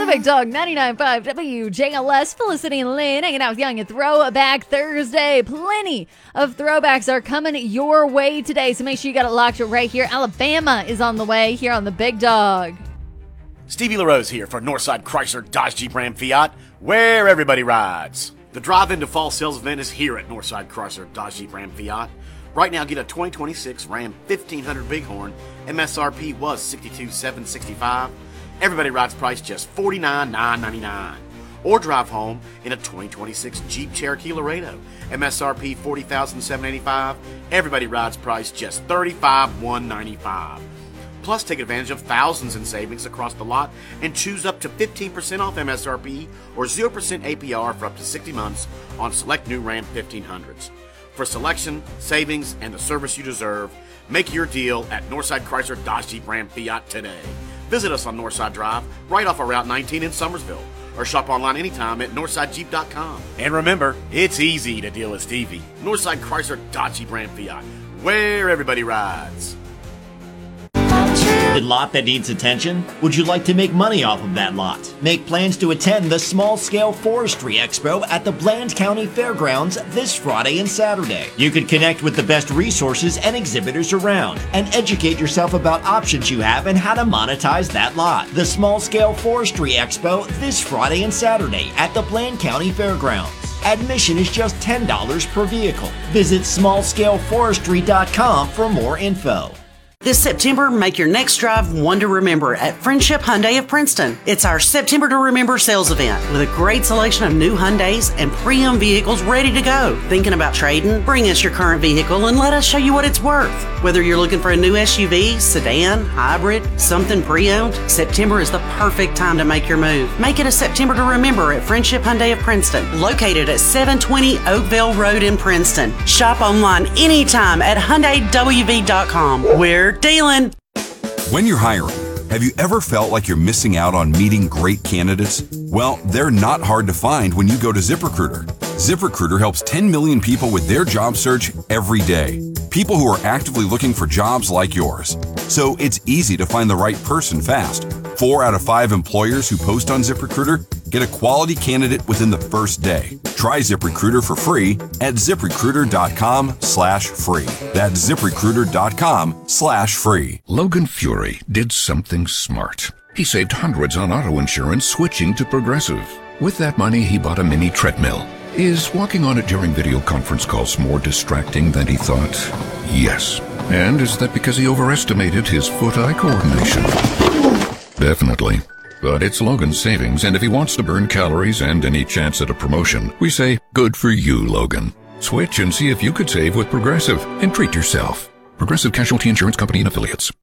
Big Dog 99.5 WJLS. Felicity and Lynn hanging out with Young and Throwback Thursday. Plenty of throwbacks are coming your way today, so make sure you got it locked right here. Alabama is on the way here on the Big Dog. Stevie LaRose here for Northside Chrysler Dodge Jeep Ram Fiat, where everybody rides. The drive into fall sales event is here at Northside Chrysler Dodge Jeep Ram Fiat. Right now, get a 2026 Ram 1500 Bighorn. MSRP was $62,765. Everybody rides price just $49,999. Or drive home in a 2026 Jeep Cherokee Laredo. MSRP $40,785. Everybody rides price just $35,195. Plus, take advantage of thousands in savings across the lot and choose up to 15% off MSRP or 0% APR for up to 60 months on select new Ram 1500s. For selection, savings, and the service you deserve, make your deal at Northside Chrysler Dodge Jeep Ram Fiat today. Visit us on Northside Drive, right off of Route 19 in Summersville, or shop online anytime at NorthsideJeep.com. And remember, it's easy to deal with Stevie. Northside Chrysler Dodge Jeep Ram Fiat, where everybody rides. The lot that needs attention? Would you like to make money off of that lot? Make plans to attend the Small Scale Forestry Expo at the Bland County Fairgrounds this Friday and Saturday. You can connect with the best resources and exhibitors around and educate yourself about options you have and how to monetize that lot. The Small Scale Forestry Expo this Friday and Saturday at the Bland County Fairgrounds. Admission is just $10 per vehicle. Visit smallscaleforestry.com for more info. This September, make your next drive one to remember at Friendship Hyundai of Princeton. It's our September to Remember sales event with a great selection of new Hyundais and pre-owned vehicles ready to go. Thinking about trading? Bring us your current vehicle and let us show you what it's worth. Whether you're looking for a new SUV, sedan, hybrid, something pre-owned, September is the perfect time to make your move. Make it a September to remember at Friendship Hyundai of Princeton, located at 720 Oakville Road in Princeton. Shop online anytime at HyundaiWV.com. We're dealing. When you're hiring, have you ever felt like you're missing out on meeting great candidates? Well, they're not hard to find when you go to ZipRecruiter. ZipRecruiter helps 10 million people with their job search every day. People who are actively looking for jobs like yours. So it's easy to find the right person fast. 4 out of 5 employers who post on ZipRecruiter get a quality candidate within the first day. Try ZipRecruiter for free at ZipRecruiter.com/free. That's ZipRecruiter.com/free. Logan Fury did something smart. He saved hundreds on auto insurance switching to Progressive. With that money, he bought a mini treadmill. Is walking on it during video conference calls more distracting than he thought? Yes. And is that because he overestimated his foot-eye coordination? Definitely. But it's Logan's savings, and if he wants to burn calories and any chance at a promotion, we say, good for you, Logan. Switch and see if you could save with Progressive and treat yourself. Progressive Casualty Insurance Company and Affiliates.